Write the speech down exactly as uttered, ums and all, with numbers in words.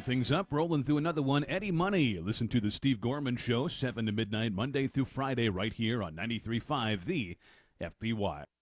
things up, rolling through another one. Eddie Money. Listen to the Steve Gorman Show, seven to midnight, Monday through Friday, right here on ninety-three point five, the F B Y.